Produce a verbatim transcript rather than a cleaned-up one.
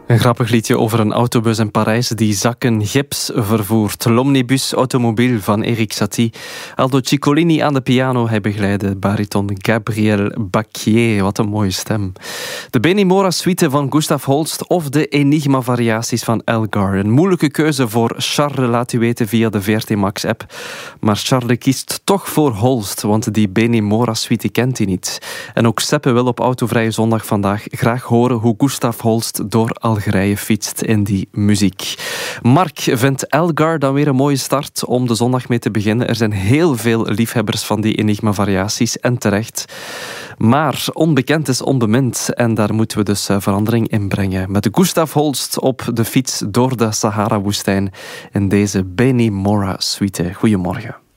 Een grappig liedje over een autobus in Parijs die zakken gips vervoert. L'Omnibus Automobile van Erik Satie. Aldo Ciccolini aan de piano. Hij begeleidde bariton Gabriel Bacquier. Wat een mooie stem. De Benny Mora suite van Gustav Holst of de Enigma variaties van Elgar. Een moeilijke keuze voor Charles, laat u weten via de V R T Max app. Maar Charles kiest toch voor Holst, want die Benny Mora suite kent hij niet. En ook Seppe wil op Autovrije Zondag vandaag graag horen hoe Gustav Holst door Algerije fietst in die muziek. Mark vindt Elgar dan weer een mooie start om de zondag mee te beginnen. Er zijn heel veel liefhebbers van die Enigma-variaties en terecht. Maar onbekend is onbemind en daar moeten we dus verandering in brengen. Met Gustav Holst op de fiets door de Sahara-woestijn in deze Benny Mora suite. Goedemorgen.